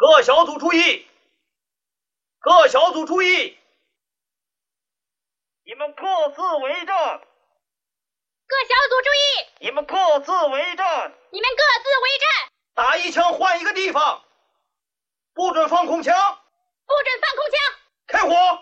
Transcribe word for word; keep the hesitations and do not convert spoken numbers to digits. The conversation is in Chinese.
各小组注意！各小组注意！你们各自为战！ 各小组注意！ 你们各自为战！ 你们各自为战！ 打一枪换一个地方，不准放空枪！ 不准放空枪！ 开火！